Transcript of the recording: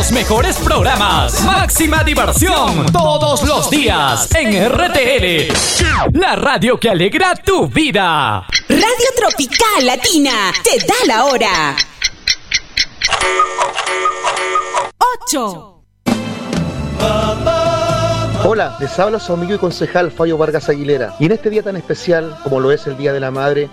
Los mejores programas, máxima diversión, todos los días en RTL. La radio que alegra tu vida. Radio Tropical Latina te da la hora. 8. Hola, les habla su amigo y concejal Fabio Vargas Aguilera. Y en este día tan especial, como lo es el Día de la Madre,